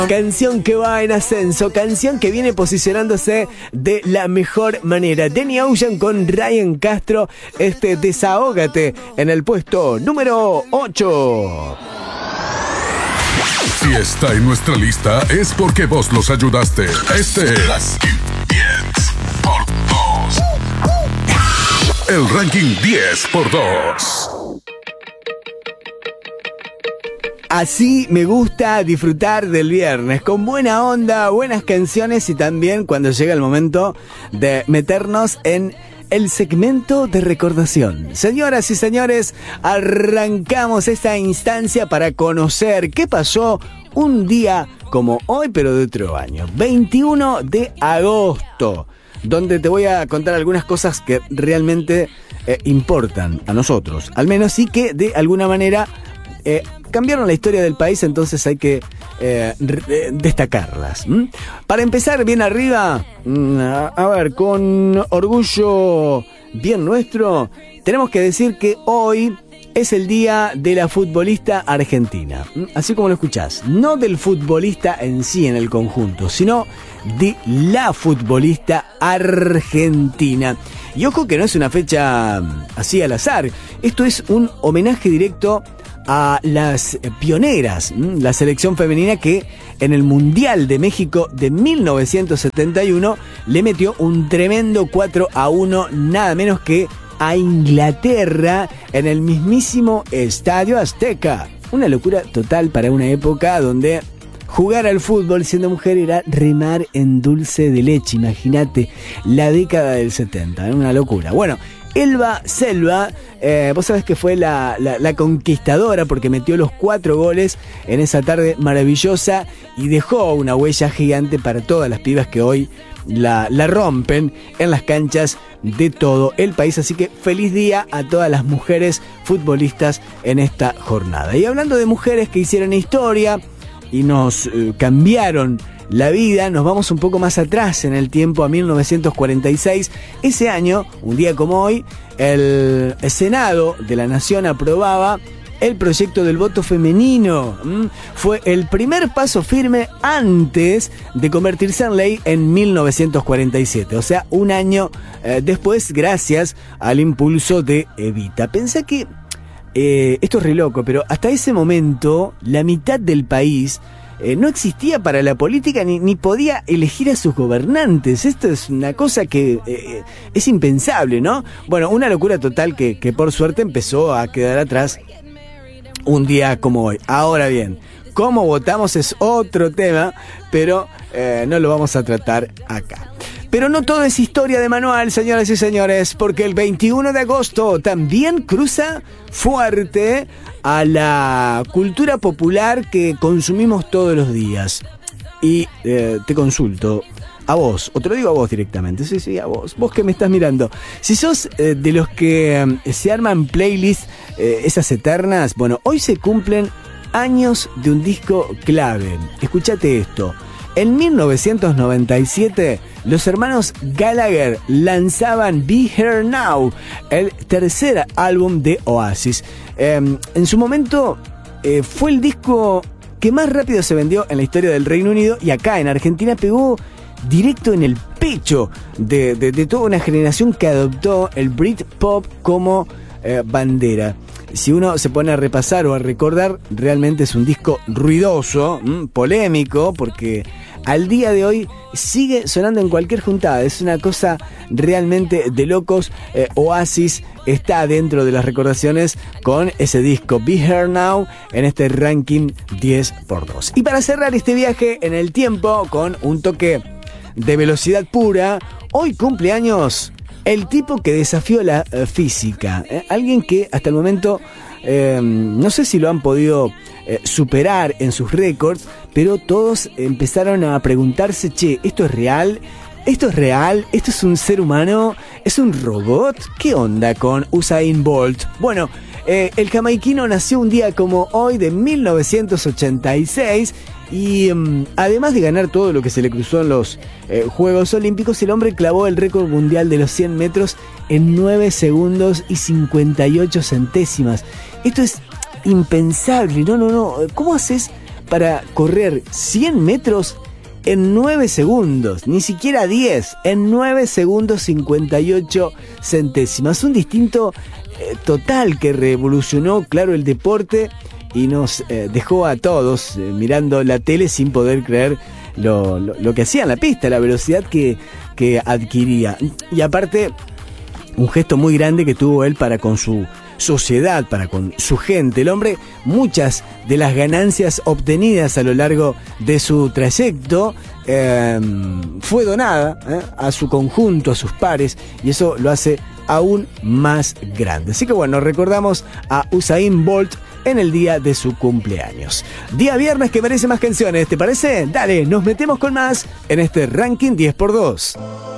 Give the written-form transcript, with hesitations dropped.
Canción que va en ascenso, canción que viene posicionándose de la mejor manera. Danny Ocean con Ryan Castro, Desahógate, en el puesto número 8. Si está en nuestra lista es porque vos los ayudaste. Este es Ranking 10 por 2. El Ranking 10 por 2. Así me gusta disfrutar del viernes, con buena onda, buenas canciones y también cuando llega el momento de meternos en el segmento de recordación. Señoras y señores, arrancamos esta instancia para conocer qué pasó un día como hoy, pero de otro año, 21 de agosto, donde te voy a contar algunas cosas que realmente importan a nosotros, al menos sí que de alguna manera cambiaron la historia del país, entonces hay que destacarlas. Para empezar bien arriba, a ver, con orgullo bien nuestro, tenemos que decir que hoy es el día de la futbolista argentina. Así como lo escuchás, no del futbolista en sí en el conjunto, sino de la futbolista argentina. Y ojo que no es una fecha así al azar, esto es un homenaje directo a las pioneras, la selección femenina que en el Mundial de México de 1971 le metió un tremendo 4-1, nada menos que a Inglaterra en el mismísimo Estadio Azteca. Una locura total para una época donde jugar al fútbol siendo mujer era remar en dulce de leche. Imagínate la década del 70, una locura. Bueno, Elba Selva, vos sabés que fue la conquistadora porque metió los 4 goles en esa tarde maravillosa y dejó una huella gigante para todas las pibas que hoy la rompen en las canchas de todo el país. Así que feliz día a todas las mujeres futbolistas en esta jornada. Y hablando de mujeres que hicieron historia y nos cambiaron la vida, nos vamos un poco más atrás en el tiempo, a 1946. Ese año, un día como hoy, el Senado de la Nación aprobaba el proyecto del voto femenino. Fue el primer paso firme antes de convertirse en ley en 1947. O sea, un año después, gracias al impulso de Evita. Pensá que esto es re loco, pero hasta ese momento la mitad del país no existía para la política ni podía elegir a sus gobernantes. Esto es una cosa que es impensable, ¿no? Bueno, una locura total que por suerte empezó a quedar atrás un día como hoy. Ahora bien, cómo votamos es otro tema, pero no lo vamos a tratar acá. Pero no todo es historia de manual, señoras y señores, porque el 21 de agosto también cruza fuerte a la cultura popular que consumimos todos los días. Y te consulto a vos, o te lo digo a vos directamente, sí, a vos que me estás mirando. Si sos de los que se arman playlists, esas eternas, bueno, hoy se cumplen años de un disco clave. Escuchate esto. En 1997, los hermanos Gallagher lanzaban Be Here Now, el tercer álbum de Oasis. En su momento fue el disco que más rápido se vendió en la historia del Reino Unido, y acá en Argentina pegó directo en el pecho de toda una generación que adoptó el Britpop como bandera. Si uno se pone a repasar o a recordar, realmente es un disco ruidoso, polémico, porque al día de hoy sigue sonando en cualquier juntada. Es una cosa realmente de locos. Oasis está dentro de las recordaciones con ese disco Be Here Now en este ranking 10 por 2. Y para cerrar este viaje en el tiempo con un toque de velocidad pura, hoy cumple años el tipo que desafió la física, alguien que hasta el momento no sé si lo han podido superar en sus récords, pero todos empezaron a preguntarse, che, ¿esto es real? ¿Esto es real? ¿Esto es un ser humano? ¿Es un robot? ¿Qué onda con Usain Bolt? Bueno, el jamaiquino nació un día como hoy de 1986 y además de ganar todo lo que se le cruzó en los Juegos Olímpicos, el hombre clavó el récord mundial de los 100 metros en 9 segundos y 58 centésimas. Esto es impensable, no. ¿Cómo haces para correr 100 metros en 9 segundos, ni siquiera 10, en 9 segundos 58 centésimas. Un distinto total que revolucionó, claro, el deporte y nos dejó a todos mirando la tele sin poder creer lo que hacía en la pista, la velocidad que adquiría. Y aparte, un gesto muy grande que tuvo él para con su sociedad, para con su gente. El hombre, muchas de las ganancias obtenidas a lo largo de su trayecto fue donada a su conjunto, a sus pares, y eso lo hace aún más grande. Así que bueno, recordamos a Usain Bolt en el día de su cumpleaños. Día viernes que merece más canciones, ¿te parece? Dale, nos metemos con más en este ranking 10x2.